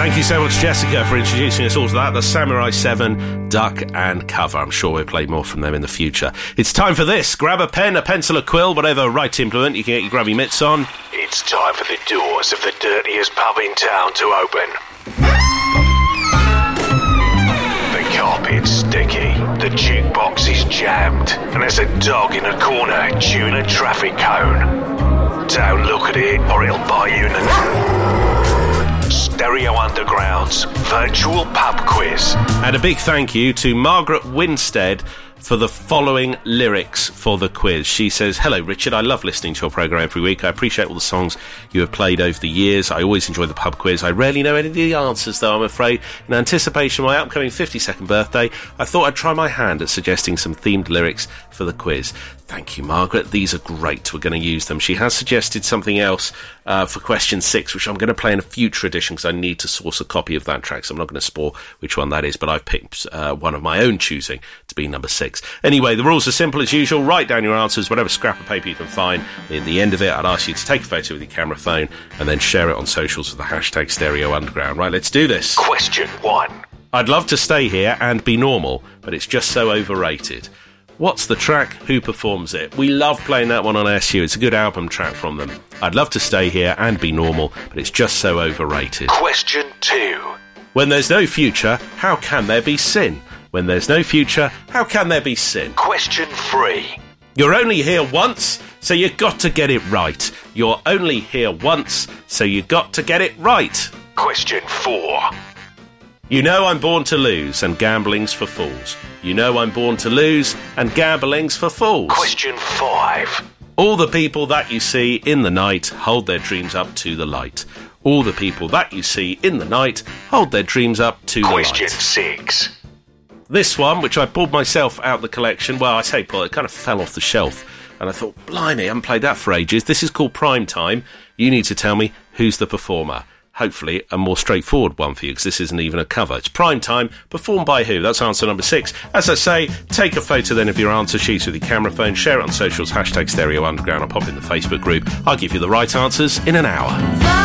Thank you so much, Jessica, for introducing us all to that. The Samurai 7, Duck and Cover. I'm sure we'll play more from them in the future. It's time for this. Grab a pen, a pencil, a quill, whatever right implement you can get your grubby mitts on. It's time for the doors of the dirtiest pub in town to open. The carpet's sticky, the jukebox is jammed, and there's a dog in a corner chewing a traffic cone. Don't look at it or it'll bite you in the... Stereo Underground's virtual pub quiz. And a big thank you to Margaret Winstead for the following lyrics for the quiz. She says, "Hello, Richard. I love listening to your programme every week. I appreciate all the songs you have played over the years. I always enjoy the pub quiz. I rarely know any of the answers, though, I'm afraid. In anticipation of my upcoming 52nd birthday, I thought I'd try my hand at suggesting some themed lyrics for the quiz." Thank you, Margaret. These are great. We're going to use them. She has suggested something else for question 6, which I'm going to play in a future edition because I need to source a copy of that track, so I'm not going to spoil which one that is, but I've picked one of my own choosing to be number 6. Anyway, the rules are simple as usual. Write down your answers, whatever scrap of paper you can find. At the end of it, I'd ask you to take a photo with your camera phone and then share it on socials with the hashtag Stereo Underground. Right, let's do this. Question 1. I'd love to stay here and be normal, but it's just so overrated. What's the track? Who performs it? We love playing that one on SU. It's a good album track from them. I'd love to stay here and be normal, but it's just so overrated. Question 2. When there's no future, how can there be sin? When there's no future, how can there be sin? Question 3. You're only here once, so you got to get it right. You're only here once, so you got to get it right. Question 4. You know I'm born to lose, and gambling's for fools. You know I'm born to lose, and gambling's for fools. Question 5. All the people that you see in the night hold their dreams up to the light. All the people that you see in the night hold their dreams up to the light. Question 6. This one, which I pulled myself out of the collection, well, I say pull, it kind of fell off the shelf. And I thought, blimey, I haven't played that for ages. This is called Prime Time. You need to tell me who's the performer. Hopefully a more straightforward one for you, because this isn't even a cover. It's Prime Time, performed by who? That's answer number 6. As I say, take a photo then of your answer sheets with your camera phone, share it on socials, hashtag Stereo Underground, I'll pop it in the Facebook group. I'll give you the right answers in an hour.